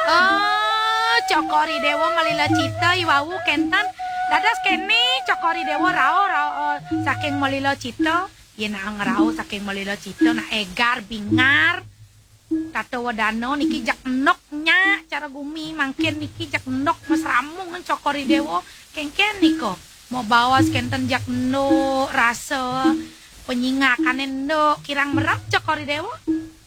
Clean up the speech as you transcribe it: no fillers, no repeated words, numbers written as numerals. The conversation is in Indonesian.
Oh, Cokori Dewo melila cita iwawu kentan dadas kene Cokori Dewo rao saking melila cita yen ngrao saking melila cita na egar bingar kato wadano niki jak enok nya cara gumi mangken niki jak enok mas ramung kan Cokori Dewo kengken niko mau bawa skenten jak enok rasa penyingakan endo kirang merap Cokori Dewo